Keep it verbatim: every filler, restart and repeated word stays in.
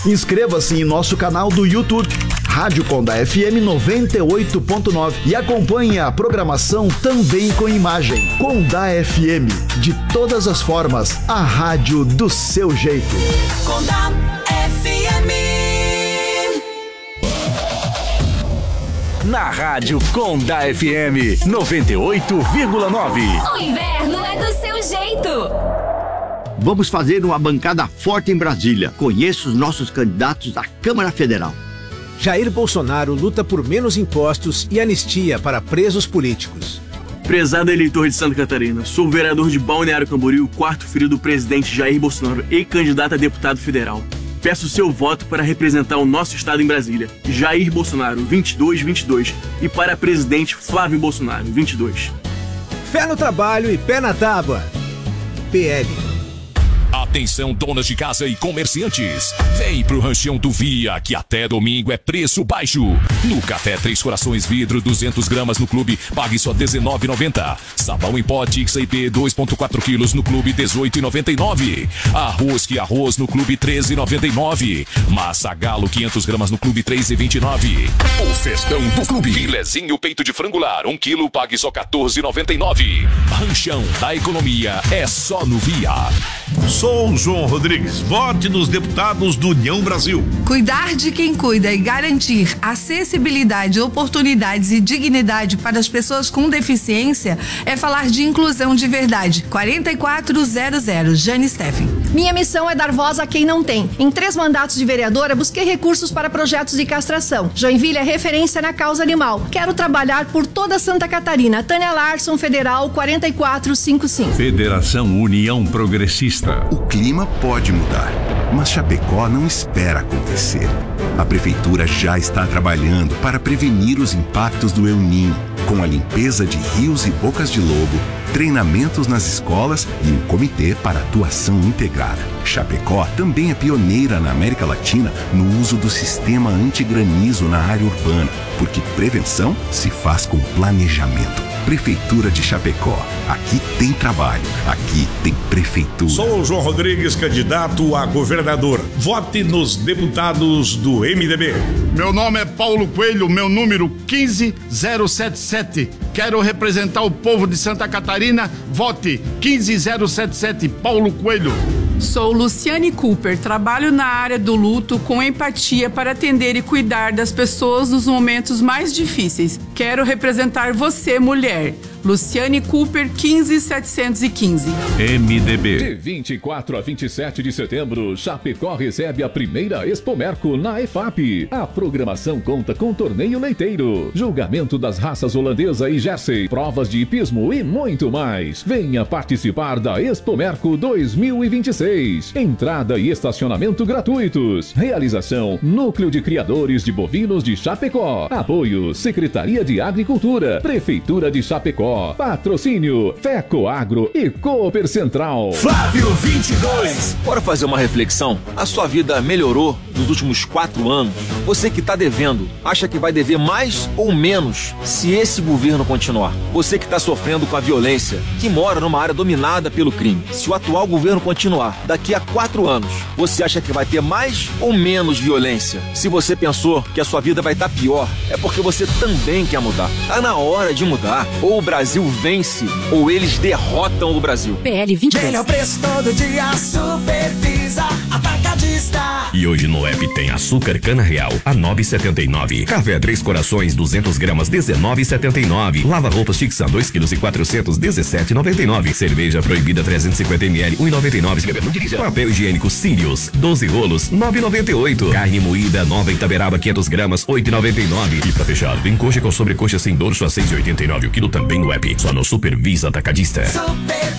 Inscreva-se em nosso canal do YouTube, Rádio Conda F M noventa e oito ponto nove, e acompanhe a programação também com imagem. Conda F M, de todas as formas, a rádio do seu jeito. Conda F M. Na Rádio Conda F M noventa e oito vírgula nove. O inverno é do seu jeito. Vamos fazer uma bancada forte em Brasília. Conheça os nossos candidatos à Câmara Federal. Jair Bolsonaro luta por menos impostos e anistia para presos políticos. Prezado eleitor de Santa Catarina, sou o vereador de Balneário Camboriú, quarto filho do presidente Jair Bolsonaro e candidato a deputado federal. Peço seu voto para representar o nosso estado em Brasília, Jair Bolsonaro, vinte e dois vinte e dois, e para presidente Flávio Bolsonaro, vinte e dois. Fé no trabalho e pé na tábua. P L. Atenção, donas de casa e comerciantes. Vem pro Ranchão do Via, que até domingo é preço baixo. No café Três Corações vidro, duzentas gramas no clube, pague só dezenove reais e noventa centavos. Sabão em pó Tix I P dois vírgula quatro quilos no clube, dezoito reais e noventa e nove centavos. Arroz que arroz no clube, treze reais e noventa e nove centavos. Massa Galo quinhentas gramas no clube, três reais e vinte e nove centavos. O festão do clube. Filezinho peito de frango lar, um quilo, pague só quatorze reais e noventa e nove centavos. Ranchão da economia é só no Via. Sou João Rodrigues, vote nos deputados do União Brasil. Cuidar de quem cuida e garantir acessibilidade, oportunidades e dignidade para as pessoas com deficiência é falar de inclusão de verdade. quarenta e quatro zero zero, Jane Steffen. Minha missão é dar voz a quem não tem. Em três mandatos de vereadora, busquei recursos para projetos de castração. Joinville é referência na causa animal. Quero trabalhar por toda Santa Catarina. Tânia Larson, Federal, quarenta e quatro cinquenta e cinco. Federação União Progressista. O clima pode mudar, mas Chapecó não espera acontecer. A prefeitura já está trabalhando para prevenir os impactos do El Niño, com a limpeza de rios e bocas de lobo, treinamentos nas escolas e um comitê para atuação integrada. Chapecó também é pioneira na América Latina no uso do sistema antigranizo na área urbana, porque prevenção se faz com planejamento. Prefeitura de Chapecó. Aqui tem trabalho, aqui tem prefeitura. Sou o João Rodrigues, candidato a governador. Vote nos deputados do M D B. Meu nome é Paulo Coelho, meu número quinze zero setenta e sete. Quero representar o povo de Santa Catarina. Vote quinze zero setenta e sete, Paulo Coelho. Sou Luciane Cooper, trabalho na área do luto com empatia para atender e cuidar das pessoas nos momentos mais difíceis. Quero representar você, mulher. Luciane Cooper, quinze setecentos e quinze. M D B. De vinte e quatro a vinte e sete de setembro, Chapecó recebe a primeira Expomerco na E F A P. A programação conta com torneio leiteiro, julgamento das raças holandesa e Jersey, provas de hipismo e muito mais. Venha participar da Expomerco dois mil e vinte e seis. Entrada e estacionamento gratuitos. Realização: Núcleo de Criadores de Bovinos de Chapecó. Apoio: Secretaria de Agricultura, Prefeitura de Chapecó. Patrocínio: Feco Agro e Cooper Central. Flávio vinte e dois. Bora fazer uma reflexão? A sua vida melhorou nos últimos quatro anos? Você que está devendo, acha que vai dever mais ou menos se esse governo continuar? Você que está sofrendo com a violência, que mora numa área dominada pelo crime, se o atual governo continuar, daqui a quatro anos, você acha que vai ter mais ou menos violência? Se você pensou que a sua vida vai estar pior, é porque você também quer mudar. Tá na hora de mudar. Ou o Brasil Brasil vence ou eles derrotam o Brasil. P L vinte e dois. Melhor preço todo dia, Supervisa Atacadista. E hoje no app tem açúcar cana real a nove reais e setenta e nove centavos. Café Três Corações duzentas gramas dezenove reais e setenta e nove centavos. Lava roupas Tixa dois quilos e quatrocentos dezessete reais e noventa e nove centavos. Cerveja proibida trezentos e cinquenta mililitros um real e noventa e nove centavos. Papel higiênico Sirius doze rolos nove reais e noventa e oito centavos. Carne moída nova Itaberaba quinhentas gramas oito reais e noventa e nove centavos. E pra fechar, tem coxa com sobrecoxa sem dorso a seis reais e oitenta e nove centavos o quilo também no app. Só no Supervisa Atacadista. Super